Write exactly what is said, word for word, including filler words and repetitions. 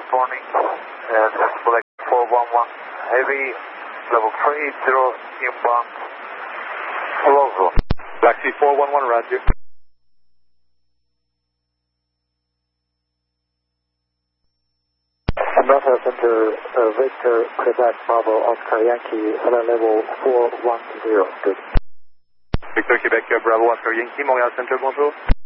good morning. Uh, Select four one one, heavy, level three zero, inbound, Roswell. Taxi four one one, roger. America Center, uh, Victor, Quebec, Bravo, Oscar, Yankee, alert level four one zero, good. Victor, Québec, Bravo, Oscar, Yankee, Montréal Center, bonjour.